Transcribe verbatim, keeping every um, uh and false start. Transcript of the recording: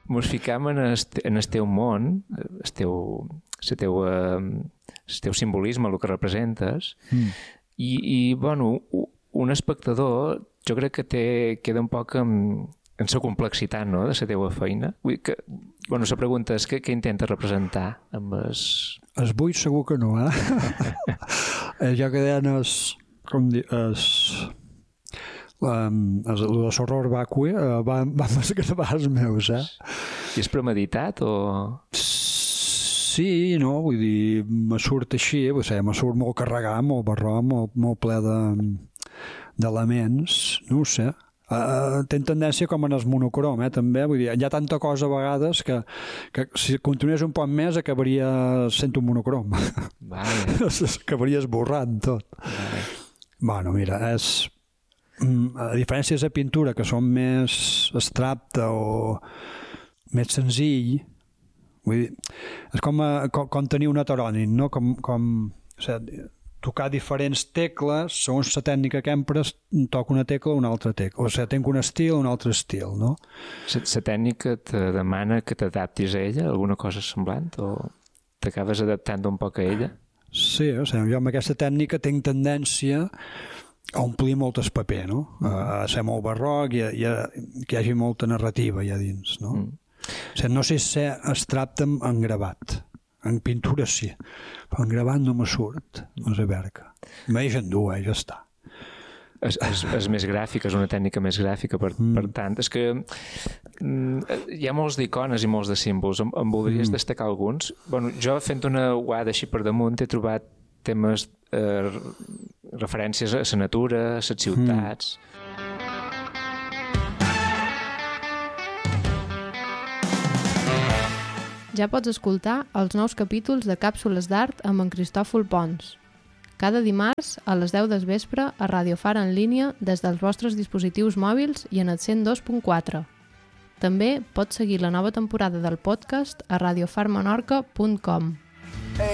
mos ficam en el, en el teu món, el teu, el teu, el teu simbolisme, el que representes, mm. i, i, bueno, un espectador jo crec que té, queda un poc en, en la complexitat, no?, de la teva feina. Vull que, bueno, la pregunta és què, què intentes representar amb els... Els buits segur que no, eh? Jo que deien els... com dir... els... Um, l'horror vacui uh, van, van gravar els meus, eh? I és premeditat o...? Sí, no, vull dir, me surt així, vull dir, me surt molt carregat, molt barroc, molt, molt ple de, d'elements, no ho sé. Uh, ten tendència com en el monocrom, eh, també, vull dir, hi ha tanta cosa a vegades que, que si continués un poc més acabaria sent un monocrom. Vale. Acabaria esborrant tot. Vale. Bueno, mira, és... a diferència de la pintura, que són més abstracta o més senzill, vull dir, és com, a, com, com tenir un heterònim, no? Com, com o sigui, tocar diferents tecles, segons la tècnica que empres, toco una tecla o una altra tecla. O sigui, tinc un estil o un altre estil, no? La tècnica te demana que t'adaptis a ella, alguna cosa semblant, o t'acabes adaptant un poc a ella? Sí, o sigui, jo amb aquesta tècnica tinc tendència a omplir molt el paper, no? A ser molt barroc i, a, i a, que hi hagi molta narrativa allà dins, no? Mm. O sigui, no sé si ser abstracte en, en gravat. En pintura sí, però en gravat no me surt, no sé verga. Me deixen dur, eh, ja està. És, és, és més gràfica, és una tècnica més gràfica, per, mm. per tant. És que mm, hi ha molts d'icones i molts de símbols. Em, em voldries mm. destacar alguns? Bueno, jo, fent una uada així per damunt, he trobat temes, eh, referències a la natura, a les ciutats... Mm. Ja pots escoltar els nous capítols de Càpsules d'Art amb en Cristòfol Pons. Cada dimarts a les deu del vespre a Radio Far en línia des dels vostres dispositius mòbils i en el cent dos punt quatre. També pots seguir la nova temporada del podcast a radiofarmenorca punt com.